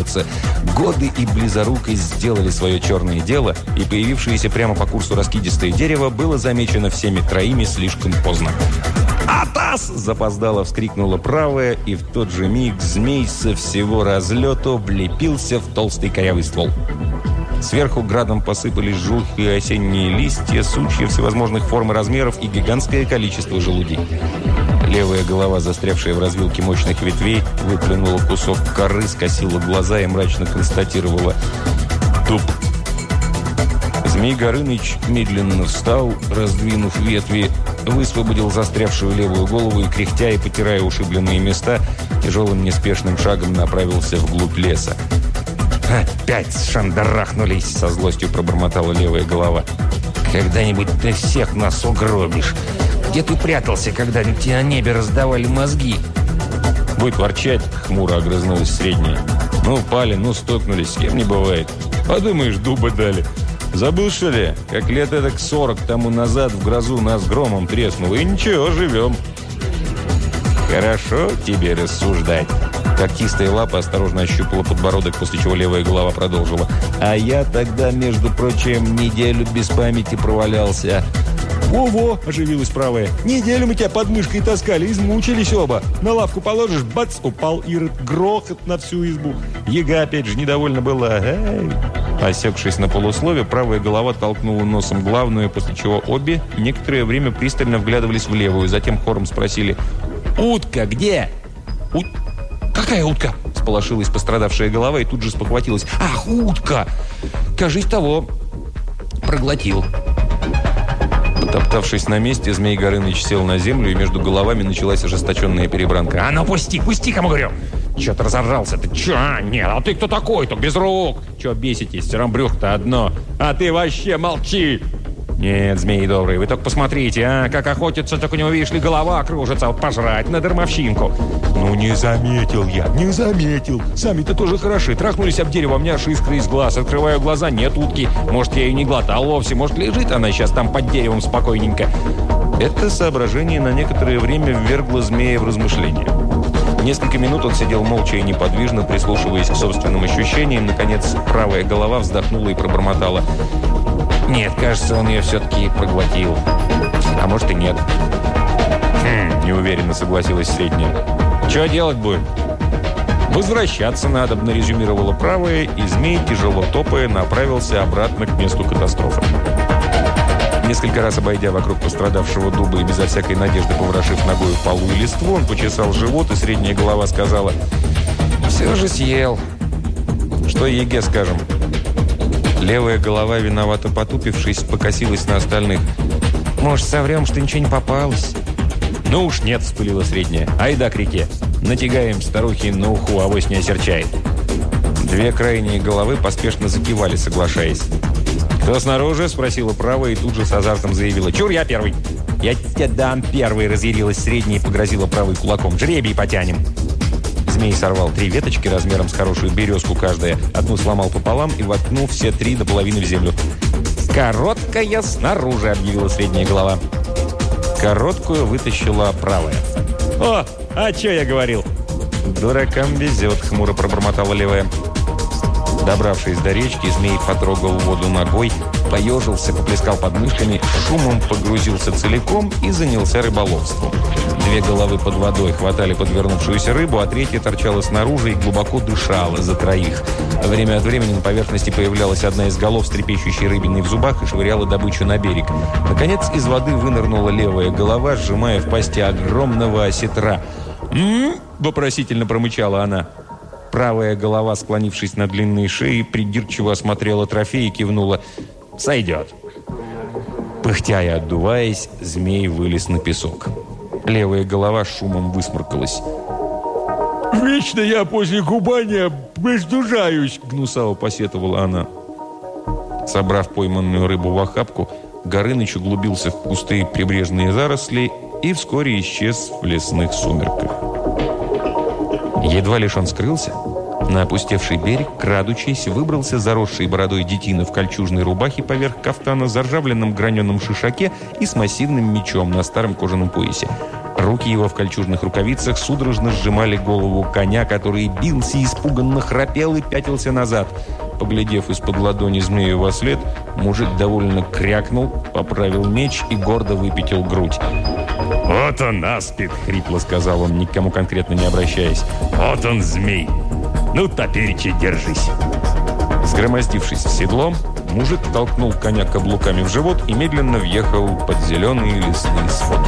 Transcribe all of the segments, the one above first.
кажется, годы и близорукость сделали свое черное дело, и появившееся прямо по курсу раскидистое дерево было замечено всеми троими слишком поздно. «Атас!» – запоздало вскрикнула правая, и в тот же миг змей со всего разлету влепился в толстый корявый ствол. Сверху градом посыпались желтые осенние листья, сучья всевозможных форм и размеров и гигантское количество желудей. Левая голова, застрявшая в развилке мощных ветвей, выплюнула кусок коры, скосила глаза и мрачно констатировала: «Туп». Змей Горыныч медленно встал, раздвинув ветви, высвободил застрявшую левую голову и, кряхтя и потирая ушибленные места, тяжелым неспешным шагом направился вглубь леса. «Опять шандарахнулись!» — со злостью пробормотала левая голова. «Когда-нибудь ты всех нас угробишь! Где ты прятался, когда тебе на небе раздавали мозги?» «Будь ворчать!» — хмуро огрызнулась средняя. «Ну, упали, ну, стукнулись, с кем не бывает. Подумаешь, дуба дали. Забыл, что ли, как лет эдак 40 тому назад в грозу нас громом треснуло, и ничего, живем». «Хорошо тебе рассуждать». Когтистая лапа осторожно ощупала подбородок, после чего левая голова продолжила. «А я тогда, между прочим, неделю без памяти провалялся». «Во-во!» – оживилась правая. «Неделю мы тебя под мышкой таскали, измучились оба. На лавку положишь, бац, упал Ирод, грохот на всю избу. Яга опять же недовольна была. Эй!» Осекшись на полуслове, правая голова толкнула носом главную, после чего обе некоторое время пристально вглядывались в левую, затем хором спросили: «Утка где?» «Какая утка?» – сполошилась пострадавшая голова и тут же спохватилась. «Ах, утка! Кажись, того проглотил». Потоптавшись на месте, Змей Горыныч сел на землю, и между головами началась ожесточенная перебранка. «А ну пусти, пусти, кому говорю!» «Чё ты разорался? Ты чё? Нет, а ты кто такой-то? Без рук! Чё беситесь? Все равно брюхо-то одно. А ты вообще молчи!» «Нет, змеи добрые, вы только посмотрите, а, как охотятся, так у него, видишь ли, голова кружится, вот пожрать на дармовщинку». «Ну, не заметил я, не заметил. Сами-то тоже хороши. Трахнулись об дерево, у меня аж искры из глаз. Открываю глаза, нет утки. Может, я ее не глотал вовсе, может, лежит она сейчас там под деревом спокойненько». Это соображение на некоторое время ввергло змея в размышления. Несколько минут он сидел молча и неподвижно, прислушиваясь к собственным ощущениям. Наконец, правая голова вздохнула и пробормотала: «Нет, кажется, он ее все-таки проглотил. А может и нет». Неуверенно согласилась средняя. «Чего делать будем?» «Возвращаться надо», — резюмировала правая, и змей, тяжело топая, направился обратно к месту катастрофы. Несколько раз обойдя вокруг пострадавшего дуба и безо всякой надежды поворошив ногой полу и листву, он почесал живот, и средняя голова сказала: «Все же съел. Что Еге скажем?» Левая голова, виновато потупившись, покосилась на остальных. «Может, соврем, что ничего не попалось?» «Ну уж нет», — вспылила средняя. «Айда к реке. Натягаем старухи на уху, авось не осерчает». Две крайние головы поспешно закивали, соглашаясь. «Кто снаружи?» — спросила правая и тут же с азартом заявила: «Чур, я первый». «Я тебе дам первый», — разъярилась средняя и погрозила правой кулаком. «Жребий потянем». Змей сорвал 3 веточки размером с хорошую березку каждая, одну сломал пополам и воткнул все 3 до половины в землю. «Короткая снаружи», — объявила средняя голова. Короткую вытащила правая. «О, а что я говорил?» «Дуракам везет», — хмуро пробормотала левая. Добравшись до речки, змей потрогал воду ногой, поежился, поплескал подмышками, шумом погрузился целиком и занялся рыболовством. 2 головы под водой хватали подвернувшуюся рыбу, а 3 торчала снаружи и глубоко дышала за 3. Время от времени на поверхности появлялась одна из голов с трепещущей рыбиной в зубах и швыряла добычу на берег. Наконец из воды вынырнула левая голова, сжимая в пасти огромного осетра. Вопросительно промычала она. Правая голова, склонившись над длинной шеей, придирчиво осмотрела трофей и кивнула: «Сойдет». Пыхтя и отдуваясь, змей вылез на песок. Левая голова шумом высморкалась. «Вечно я после купания простужаюсь», — гнусаво посетовала она. Собрав пойманную рыбу в охапку, Горыныч углубился в пустые прибрежные заросли и вскоре исчез в лесных сумерках. Едва лишь он скрылся, на опустевший берег, крадучись, выбрался заросший бородой детина в кольчужной рубахе поверх кафтана, заржавленном граненом шишаке и с массивным мечом на старом кожаном поясе. Руки его в кольчужных рукавицах судорожно сжимали голову коня, который бился, испуганно храпел и пятился назад. Поглядев из-под ладони змею во след, мужик довольно крякнул, поправил меч и гордо выпятил грудь. «Вот он, аспид!» — хрипло сказал он, никому конкретно не обращаясь. «Вот он, змей! Ну, топереча держись!» Сгромоздившись в седло, мужик толкнул коня каблуками в живот и медленно въехал под зеленые лесные своды.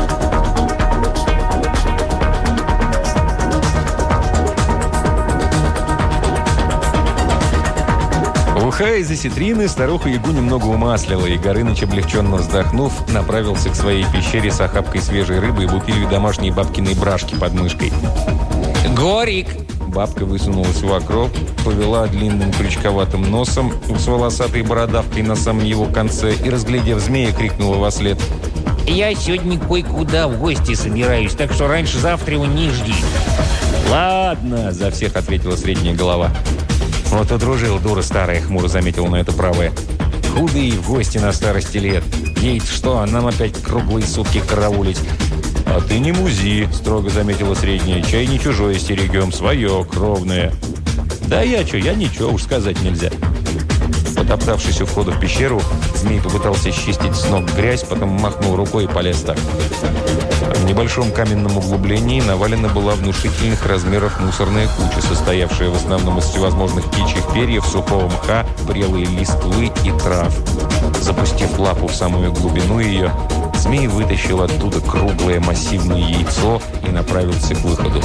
Ухая из осетрины, старуха-ягу немного умаслила, и Горыныч, облегченно вздохнув, направился к своей пещере с охапкой свежей рыбы и бутылью домашней бабкиной брашки под мышкой. «Горик!» Бабка высунулась в окроп, повела длинным крючковатым носом с волосатой бородавкой на самом его конце и, разглядев змея, крикнула вослед: «Я сегодня кое-куда в гости собираюсь, так что раньше завтра его не жди». «Ладно», — за всех ответила средняя голова. «Вот удружил, дура старая», — хмуро заметила на это правая. «Худый в гости на старости лет. Ей-то что, а нам опять круглые сутки караулить». «А ты не музи», — строго заметила средняя. «Чай не чужое стерегем, свое, кровное». «Да я что, я ничего, уж сказать нельзя». Потоптавшись у входа в пещеру, змей попытался счистить с ног грязь, потом махнул рукой и полез так. В небольшом каменном углублении навалена была внушительных размеров мусорная куча, состоявшая в основном из всевозможных птичьих перьев, сухого мха, прелые листвы и трав. Запустив лапу в самую глубину ее, змей вытащил оттуда круглое массивное яйцо и направился к выходу.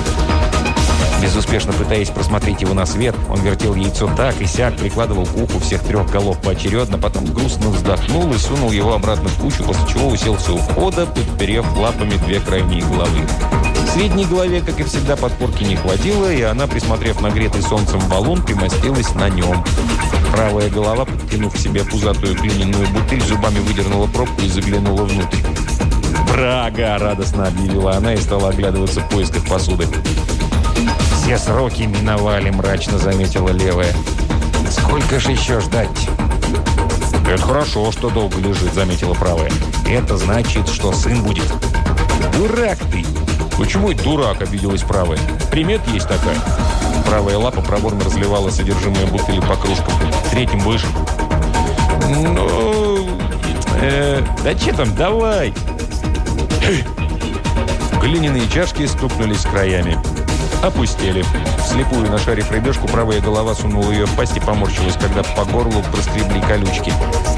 Безуспешно пытаясь просмотреть его на свет, он вертел яйцо так и сяк, прикладывал к уху всех трех голов поочередно, потом грустно вздохнул и сунул его обратно в кучу, после чего уселся у входа, подперев лапами две крайние головы. Средней голове, как и всегда, подпорки не хватило, и она, присмотрев нагретый солнцем валун, примостилась на нем. Правая голова, подтянув к себе пузатую глиняную бутыль, зубами выдернула пробку и заглянула внутрь. «Брага!» – радостно объявила она и стала оглядываться в поисках посуды. «Все сроки миновали», – мрачно заметила левая. «Сколько же еще ждать?» «Это хорошо, что долго лежит», – заметила правая. «Это значит, что сын будет». «Дурак ты!» «Почему это дурак?» – обиделась правая. «Примет есть такая». Правая лапа проворно разливала содержимое бутыли по кружкам. «Третьим будешь?» «Ну... да че там, давай!» Глиняные чашки стукнулись краями. Опустели. Вслепую нашарив рыбешку, правая голова сунула ее в пасть и поморщилась, когда по горлу проскребли колючки.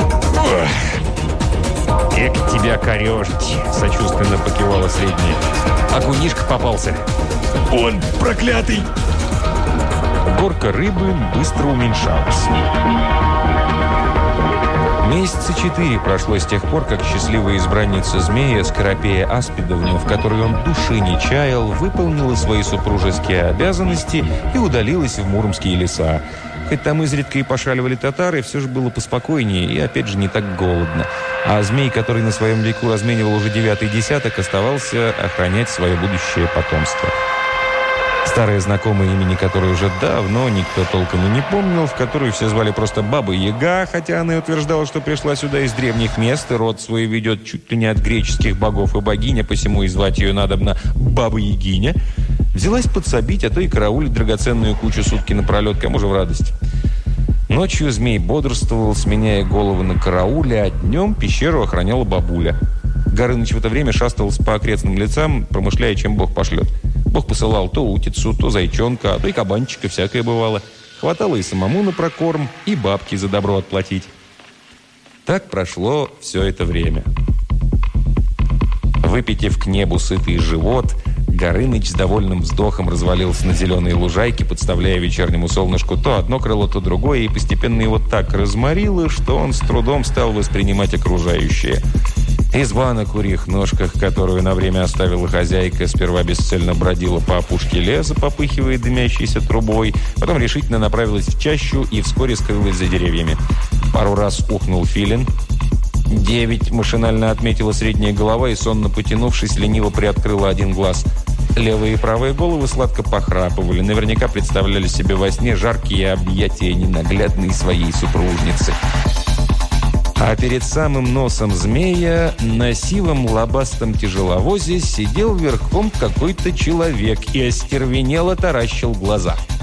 «Эк, тебя корежить!» – сочувственно покивала средняя. «Окунишка попался!» «Он проклятый!» Горка рыбы быстро уменьшалась. Месяца 4 прошло с тех пор, как счастливая избранница змея Скоропея Аспидовна, в которой он души не чаял, выполнила свои супружеские обязанности и удалилась в муромские леса. Хоть там изредка и пошаливали татары, все же было поспокойнее и, опять же, не так голодно. А змей, который на своем веку разменивал уже 9-й десяток, оставался охранять свое будущее потомство. Старая знакомая, имени которой уже давно никто толком и не помнил, в которую все звали просто Баба Яга, хотя она и утверждала, что пришла сюда из древних мест и род свой ведет чуть ли не от греческих богов и богинь, а посему и звать ее надобно Баба Ягиня, взялась подсобить, а то и караулить драгоценную кучу сутки напролет, кому же в радость. Ночью змей бодрствовал, сменяя головы на карауле, а днем пещеру охраняла бабуля. Горыныч в это время шастал по окрестным лицам, промышляя, чем Бог пошлет. Бог посылал то утицу, то зайчонка, а то и кабанчика, всякое бывало. Хватало и самому на прокорм, и бабки за добро отплатить. Так прошло все это время. Выпитив к небу сытый живот, Горыныч с довольным вздохом развалился на зеленой лужайке, подставляя вечернему солнышку то одно крыло, то другое, и постепенно его так разморило, что он с трудом стал воспринимать окружающее. Изба на курьих ножках, которую на время оставила хозяйка, сперва бесцельно бродила по опушке леса, попыхивая дымящейся трубой, потом решительно направилась в чащу и вскоре скрылась за деревьями. Пару раз ухнул филин. 9 машинально отметила средняя голова и, сонно потянувшись, лениво приоткрыла один глаз. Левые и правые головы сладко похрапывали, наверняка представляли себе во сне жаркие объятия ненаглядной своей супружницы. А перед самым носом змея на сивом лобастом тяжеловозе сидел верхом какой-то человек и остервенело таращил глаза.